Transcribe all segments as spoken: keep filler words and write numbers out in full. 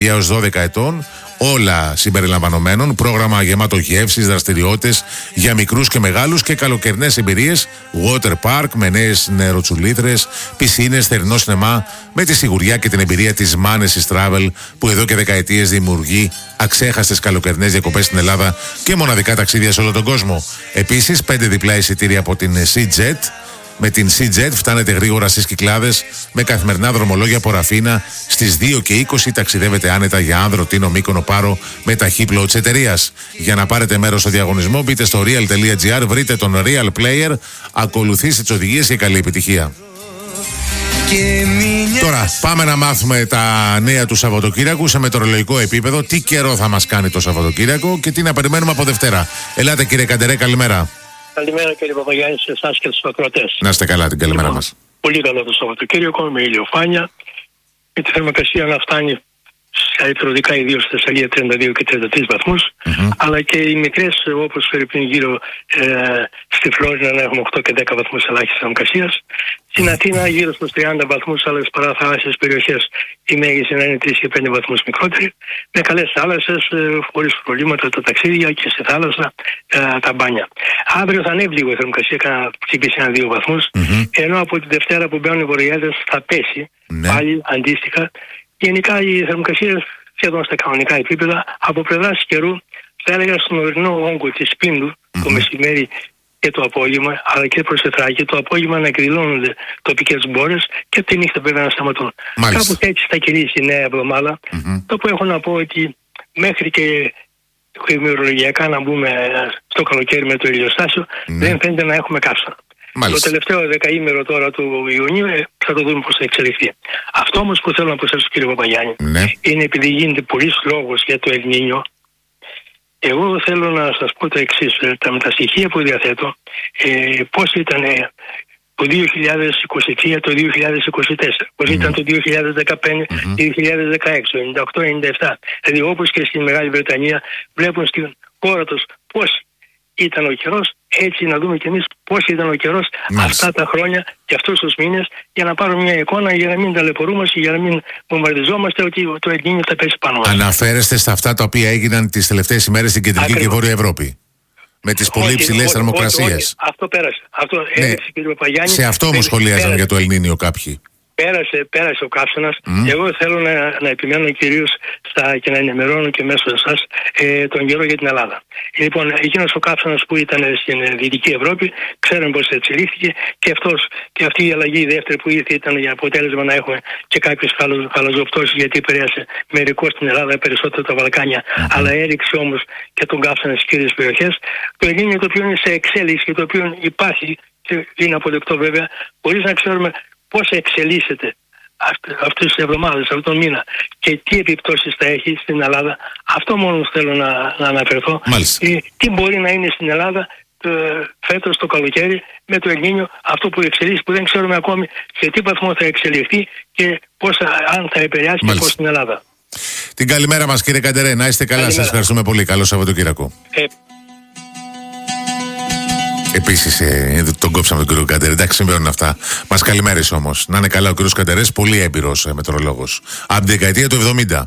έως δώδεκα ετών, όλα συμπεριλαμβανομένων, πρόγραμμα γεμάτο γεύσεις, δραστηριότητες για μικρούς και μεγάλους και καλοκαιρινές εμπειρίες, water park με νέες νεροτσουλήθρες, πισίνες, θερινό σινεμά, με τη σιγουριά και την εμπειρία της Manesis Travel που εδώ και δεκαετίες δημιουργεί αξέχαστες καλοκαιρινές διακοπές στην Ελλάδα και μοναδικά ταξίδια σε όλο τον κόσμο. Επίσης, πέντε διπλά εισιτήρια από την SeaJet. Με την SeaJet φτάνετε γρήγορα στις Κυκλάδες με καθημερινά δρομολόγια από Ραφίνα. Στις δύο και είκοσι ταξιδεύετε άνετα για Άνδρο, Τίνο, Μύκονο, Πάρο με ταχύπλοο της εταιρείας. Για να πάρετε μέρος στο διαγωνισμό μπείτε στο real τελεία gr, βρείτε τον Real Player, ακολουθήστε τις οδηγίες και καλή επιτυχία. Τώρα πάμε να μάθουμε τα νέα του Σαββατοκύριακου σε μετεωρολογικό επίπεδο. Τι καιρό θα μας κάνει το Σαββατοκύριακο και τι να περιμένουμε από Δευτέρα. Ελάτε κύριε Καντερέ, καλημέρα. Καλημέρα κύριε Παπαγιάννη, σε εσάς και στους ακροατές. Να είστε καλά, την καλημέρα λοιπόν, μας. Πολύ καλό το Σαββατοκύριακο, με ηλιοφάνεια, με τη θερμοκρασία να φτάνει στα υψηλοδικά, ιδίως στη Θεσσαλία, τριάντα δύο και τριάντα τρεις βαθμούς, mm-hmm. αλλά και οι μικρές, όπως φέρει γύρω ε, στη Φλόρινα, να έχουμε οκτώ και δέκα βαθμούς ελάχιστης θερμοκρασίας. Στην Αθήνα γύρω στους τριάντα βαθμούς, αλλά στις παραθαλάσσιες περιοχές η μέγιστη να είναι τρεις και πέντε βαθμούς μικρότερη, με καλές θάλασσες, ε, χωρίς προβλήματα τα ταξίδια και στη θάλασσα ε, τα μπάνια. Αύριο θα ανέβει λίγο η θερμοκρασία, κάνα χτυπήσει ένα δύο βαθμούς, mm-hmm. ενώ από τη Δευτέρα που μπαίνουν οι βορειάδες θα πέσει mm-hmm. πάλι αντίστοιχα. Γενικά η θερμοκρασία σχεδόν στα κανονικά επίπεδα. Από πλευράς καιρού, θα έλεγα στον ορεινό όγκο της Πίνδου mm-hmm. το μεσημέρι και το απόγευμα, αλλά και προς Εθράκη, το απόγευμα να εκδηλώνονται τοπικές μπόρες και τη νύχτα βέβαια να σταματούν. Κάπου έτσι θα κυλήσει η νέα εβδομάδα. Mm-hmm. Το που έχω να πω ότι μέχρι και ημερολογιακά να μπούμε στο καλοκαίρι με το ηλιοστάσιο, mm-hmm. δεν φαίνεται να έχουμε καύσωνα. Μάλιστα. Το τελευταίο δεκαήμερο τώρα του Ιουνίου ε, θα το δούμε πώς θα εξελιχθεί. Αυτό όμως που θέλω να προσθέσω κύριε Παπαγιάννη ναι. είναι επειδή γίνεται πολλής λόγος για το Ελνίνιο. Εγώ θέλω να σας πω το εξής, τα, με τα στοιχεία που διαθέτω, ε, πώς ήταν ε, το δύο χιλιάδες είκοσι τρία, το δύο χιλιάδες είκοσι τέσσερα, πώς mm-hmm. ήταν το δύο χιλιάδες δεκαπέντε, mm-hmm. δύο χιλιάδες δεκαέξι, ενενήντα οκτώ ενενήντα επτά. Δηλαδή όπως και στη Μεγάλη Βρετανία βλέπουν στην χώρα τους πώς ήταν ο καιρός, έτσι να δούμε κι εμείς πώς ήταν ο καιρός αυτά τα χρόνια και αυτούς τους μήνες, για να πάρουμε μια εικόνα, για να μην ταλαιπωρούμαστε, για να μην βομβαρδιζόμαστε ότι το Ελνίνιο θα πέσει πάνω μας. Αναφέρεστε στα αυτά τα οποία έγιναν τις τελευταίες ημέρες στην Κεντρική Ακριβώς. και Βόρεια Ευρώπη. Με τις πολύ υψηλές θερμοκρασίες. Αυτό πέρασε. Αυτό ναι. έδειξε, κύριε Παπαγιάννη. Σε αυτό όμως σχολίαζαν για το Ελνίνιο κάποιοι. Πέρασε, πέρασε ο καύσωνας. Mm. Εγώ θέλω να, να επιμένω κυρίως στα, και να ενημερώνω και μέσω εσάς ε, τον καιρό για την Ελλάδα. Λοιπόν, εκείνος ο καύσωνας που ήταν στην Δυτική Ευρώπη, ξέρουμε πώς εξελίχθηκε και, αυτός, και αυτή η αλλαγή η δεύτερη που ήρθε ήταν για αποτέλεσμα να έχουμε και κάποιες χαλαζοπτώσεις, γιατί επηρέασε μερικώς στην Ελλάδα, περισσότερο τα Βαλκάνια, mm. αλλά έριξε όμως και τον καύσωνα στις κύριες περιοχές. Το Ελνίνιο το οποίο είναι σε εξέλιξη και το οποίο υπάρχει και είναι αποδεκτό βέβαια, χωρίς να ξέρουμε πώς εξελίσσεται αυτές τις εβδομάδες, αυτόν τον μήνα και τι επιπτώσεις θα έχει στην Ελλάδα. Αυτό μόνο θέλω να, να αναφερθώ. Ε, τι μπορεί να είναι στην Ελλάδα ε, φέτος το καλοκαίρι με το Ελνίνιο, αυτό που εξελίσσει, που δεν ξέρουμε ακόμη σε τι βαθμό θα εξελιχθεί και πώς, αν θα επηρεάσει και πώς στην Ελλάδα. Την καλημέρα μας κύριε Καντερέ, να είστε καλά. Σας ευχαριστούμε πολύ. Καλό Σαββατοκύριακο. Ε, Επίσης, ε, τον κόψαμε τον κύριο Καντερέ. Εντάξει, συμβαίνουν αυτά. Μας καλημέρισε όμως. Να είναι καλά ο κύριος Καντερές, πολύ έμπειρος ε, μετεωρολόγος. Από την δεκαετία του εβδομήντα.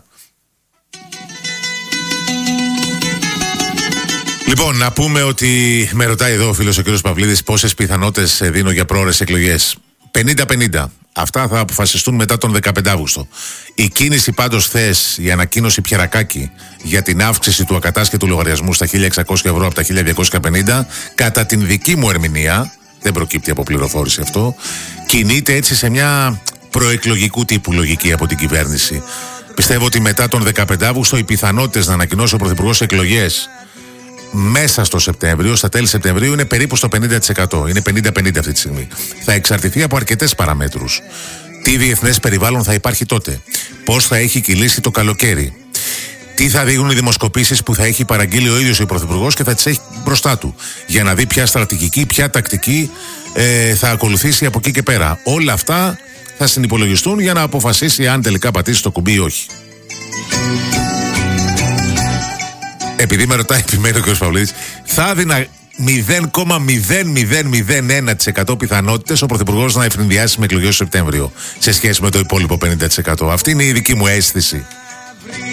Λοιπόν, να πούμε ότι με ρωτάει εδώ ο φίλος ο κύριος Παυλίδης πόσες πιθανότητες δίνω για πρόωρες εκλογές. πενήντα πενήντα. Αυτά θα αποφασιστούν μετά τον δεκαπέντε Αυγούστου. Η κίνηση πάντως χθες, η ανακοίνωση Πιερακάκη για την αύξηση του ακατάσχετου λογαριασμού στα χίλια εξακόσια ευρώ από τα χίλια διακόσια πενήντα, κατά την δική μου ερμηνεία, δεν προκύπτει από πληροφόρηση αυτό, κινείται έτσι σε μια προεκλογικού τύπου λογική από την κυβέρνηση. Πιστεύω ότι μετά τον δεκαπέντε Αυγούστου οι πιθανότητες να ανακοινώσει ο Πρωθυπουργός εκλογές μέσα στο Σεπτέμβριο, στα τέλη Σεπτεμβρίου, είναι περίπου στο πενήντα τοις εκατό. Είναι πενήντα πενήντα αυτή τη στιγμή. Θα εξαρτηθεί από αρκετές παραμέτρους. Τι διεθνές περιβάλλον θα υπάρχει τότε, πώς θα έχει κυλήσει το καλοκαίρι, τι θα δείχνουν οι δημοσκοπήσεις που θα έχει παραγγείλει ο ίδιος ο Πρωθυπουργός και θα τις έχει μπροστά του, για να δει ποια στρατηγική, ποια τακτική ε, θα ακολουθήσει από εκεί και πέρα. Όλα αυτά θα συνυπολογιστούν για να αποφασίσει αν τελικά πατήσει το κουμπί ή όχι. Επειδή με ρωτάει, επιμένει ο κ. Παυλίδης, θα έδινα μηδέν κόμμα μηδέν μηδέν μηδέν ένα τοις εκατό πιθανότητες ο Πρωθυπουργός να ευνηδιάσει με εκλογές το Σεπτέμβριο σε σχέση με το υπόλοιπο πενήντα τοις εκατό. Αυτή είναι η δική μου αίσθηση. βρει